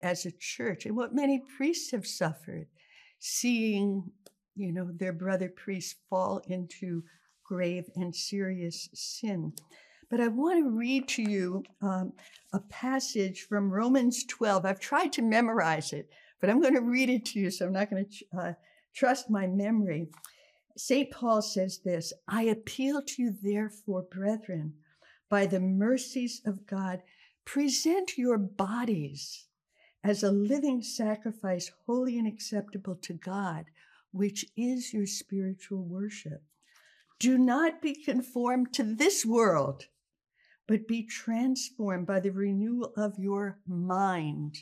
as a church and what many priests have suffered, seeing, their brother priests fall into grave and serious sin. But I want to read to you a passage from Romans 12. I've tried to memorize it, but I'm going to read it to you, so I'm not going to trust my memory. St. Paul says this, "I appeal to you, therefore, brethren, by the mercies of God, present your bodies as a living sacrifice, holy and acceptable to God, which is your spiritual worship. Do not be conformed to this world, but be transformed by the renewal of your mind,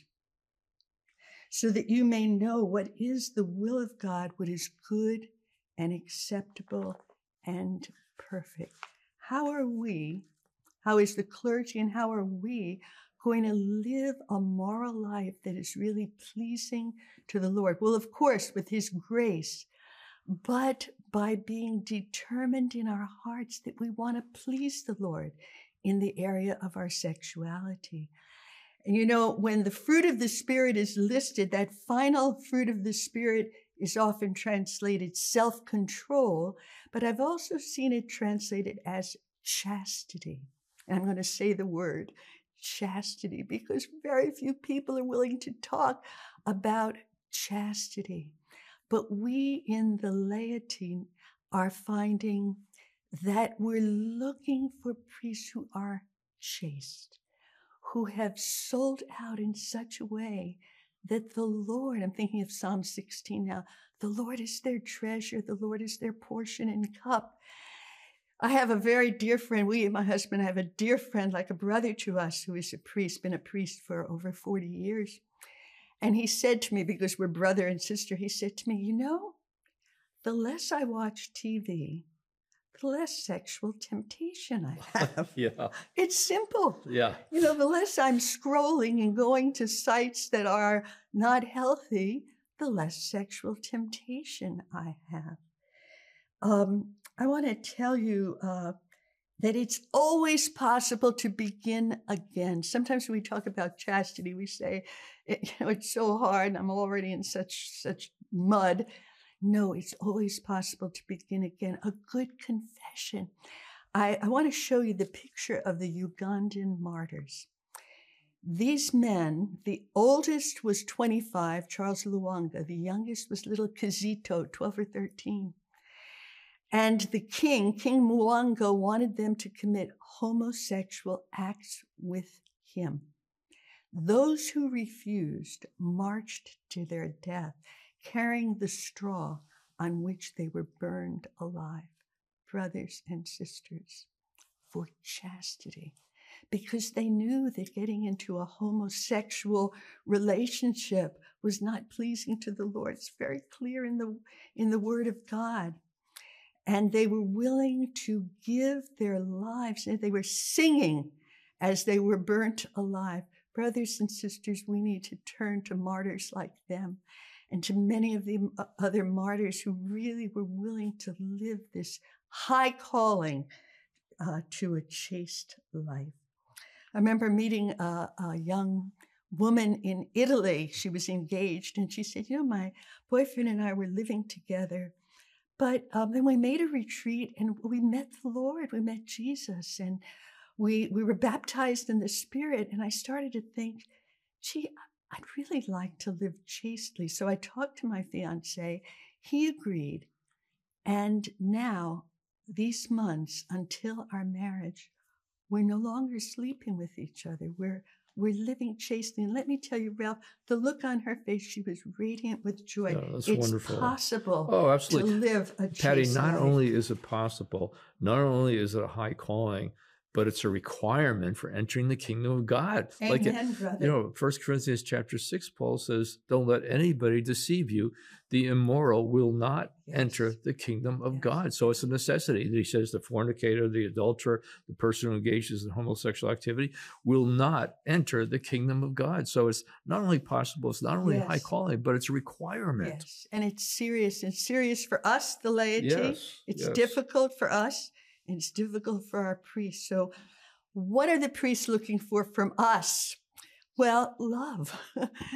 so that you may know what is the will of God, what is good and acceptable and perfect." How is the clergy, and how are we going to live a moral life that is really pleasing to the Lord? Well, of course, with his grace, but by being determined in our hearts that we want to please the Lord in the area of our sexuality. And when the fruit of the Spirit is listed, that final fruit of the Spirit is often translated self-control, but I've also seen it translated as chastity. And I'm going to say the word chastity because very few people are willing to talk about chastity. But we in the laity are finding that we're looking for priests who are chaste, who have sold out in such a way that the Lord, I'm thinking of Psalm 16 now, the Lord is their treasure, the Lord is their portion and cup. I have a very dear friend, my husband, I have a dear friend, like a brother to us, who is a priest, been a priest for over 40 years. And he said to me, because we're brother and sister, he said to me, the less I watch TV, the less sexual temptation I have. Yeah. It's simple. Yeah. The less I'm scrolling and going to sites that are not healthy, the less sexual temptation I have. I want to tell you that it's always possible to begin again. Sometimes when we talk about chastity, we say, it's so hard, I'm already in such mud. No, it's always possible to begin again. A good confession. I want to show you the picture of the Ugandan martyrs. These men, the oldest was 25, Charles Luanga. The youngest was little Kizito, 12 or 13. And the King Mwanga, wanted them to commit homosexual acts with him. Those who refused marched to their death, carrying the straw on which they were burned alive. Brothers and sisters, for chastity, because they knew that getting into a homosexual relationship was not pleasing to the Lord. It's very clear in the Word of God. And they were willing to give their lives, and they were singing as they were burnt alive. Brothers and sisters, we need to turn to martyrs like them and to many of the other martyrs who really were willing to live this high calling to a chaste life. I remember meeting a young woman in Italy. She was engaged, and she said, my boyfriend and I were living together, but then we made a retreat, and we met the Lord, we met Jesus, and we were baptized in the Spirit, and I started to think, I'd really like to live chastely. So I talked to my fiancé, he agreed, and now, these months until our marriage, we're no longer sleeping with each other. We're living chastely. And let me tell you, Ralph, the look on her face, she was radiant with joy. Yeah, that's it's wonderful. Possible absolutely. to live a chaste Patty, not life. only is it possible, not only is it a high calling, but it's a requirement for entering the kingdom of God. Amen, brother. 1 Corinthians chapter 6, Paul says, don't let anybody deceive you. The immoral will not enter the kingdom of God. So it's a necessity. He says the fornicator, the adulterer, the person who engages in homosexual activity will not enter the kingdom of God. So it's not only possible, it's not only a high calling, but it's a requirement. Yes, and it's serious. It's serious for us, the laity. Yes, it's difficult for us. And it's difficult for our priests. So what are the priests looking for from us? Well, love.